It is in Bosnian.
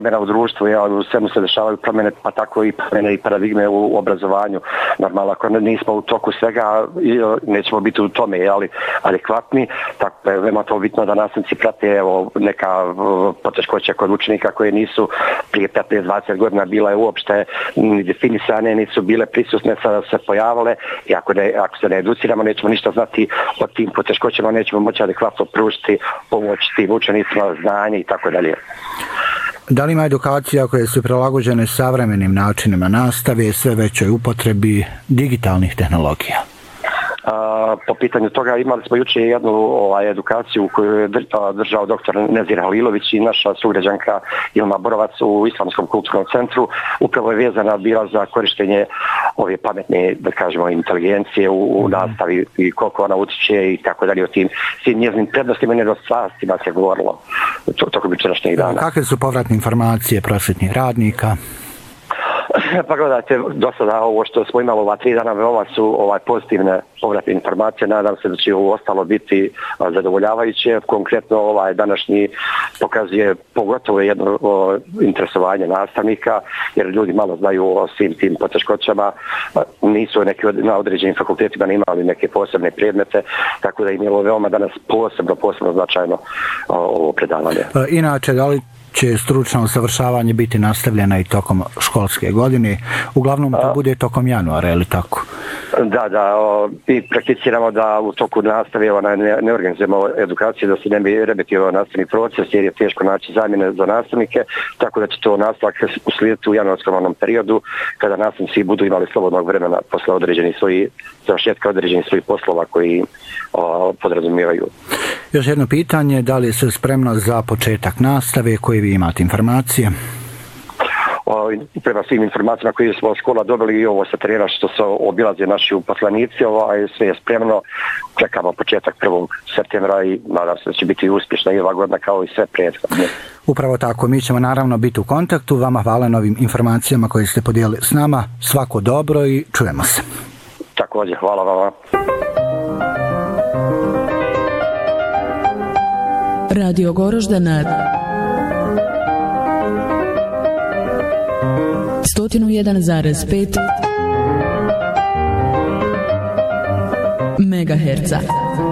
u društvu, u svemu se dešavaju promjene, pa tako i promjene i paradigme u obrazovanju. Normalno, ako nismo u toku svega, nećemo biti u tome, ali adekvatni, tako je veoma to bitno da nastavnici prate neka poteškoća kod učenika koje nisu prije 15-20 godina bile uopšte ni definisane, nisu bile prisutne, sada se pojavile i ako se ne educiramo, nećemo ništa znati o tim poteškoćama, nećemo moći adekvatno pružiti pomoć tim učenicima, znanje i tako dalje. Da li ima edukacija koje su prilagođene savremenim načinima nastave i sve većoj upotrebi digitalnih tehnologija? Po pitanju toga imali smo jučer jednu edukaciju koju je držao dr. Nezir Halilović i naša sugrađanka Ilma Borovac u Islamskom kulturnom centru. Upravo je vezana bila za korištenje ove pametne, da kažemo, inteligencije u nastavi i koliko ona utiče i tako dalje o tim svim njeznim prednostima i nedostacima se govorilo tokom jučerašnjeg dana. Kakve su povratne informacije prosvetnih radnika? Pa gledajte, do sada ovo što smo imali ova 3 dana veoma su pozitivne povratne informacije. Nadam se da će ovo ostalo biti zadovoljavajuće. Konkretno današnji pokazuje pogotovo jedno interesovanje nastavnika, jer ljudi malo znaju o svim tim poteškoćama. Nisu na određenim fakultetima imali neke posebne predmete, tako da im je veoma danas posebno značajno ovo predavanje. Inače, da li će stručno usavršavanje biti nastavljeno i tokom školske godine? Uglavnom to bude tokom januara, je li tako? Da, mi prakticiramo da u toku nastave ne organizujemo edukaciju, da se ne bi remetio nastavni proces, jer je teško naći zamjene za nastavnike, tako da će to nastavak uslijediti u januarskom onom periodu, kada nastavnici budu imali slobodnog vremena posle završetka određenih svojih poslova koji podrazumijevaju. Još jedno pitanje, da li je sve spremno za početak nastave, koje vi imate informacije? Prema svim informacijama koje smo od škola dobili i ovo sa terena što se obilaze naši uposlenici, sve je spremno. Čekamo početak 1. septembra i nadam se da će biti uspješna i ova godina kao i sve prethodne. Upravo tako, mi ćemo naravno biti u kontaktu. Vama hvala na ovim informacijama koje ste podijelili s nama. Svako dobro i čujemo se. Također, hvala vama. Radio Goroždana 101,5 megaherca.